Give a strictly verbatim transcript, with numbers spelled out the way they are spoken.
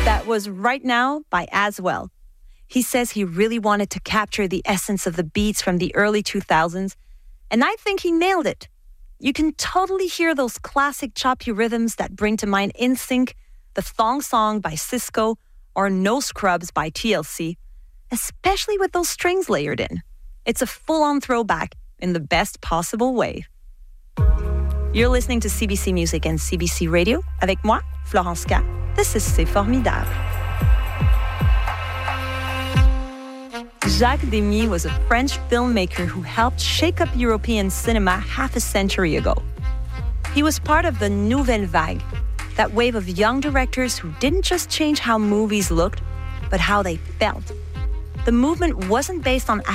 That was Right Now by Aswell. He says he really wanted to capture the essence of the beats from the early two thousands, and I think he nailed it. You can totally hear those classic choppy rhythms that bring to mind N Sync, The Thong Song by Cisco, or No Scrubs by T L C, especially with those strings layered in. It's a full-on throwback in the best possible way. You're listening to C B C Music and C B C Radio avec moi, Florence K. This is C'est Formidable. Jacques Demy was a French filmmaker who helped shake up European cinema half a century ago. He was part of the Nouvelle Vague, that wave of young directors who didn't just change how movies looked, but how they felt. The movement wasn't based on